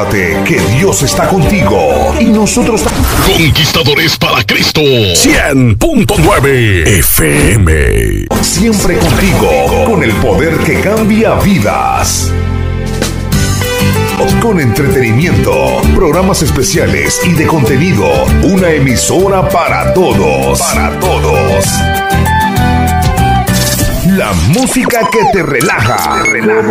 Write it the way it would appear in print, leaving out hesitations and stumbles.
Acuérdate que Dios está contigo y nosotros Conquistadores para Cristo 100.9 FM. Siempre contigo, con el poder que cambia vidas. Con entretenimiento, programas especiales y de contenido. Una emisora para todos. Para todos. La música que te relaja.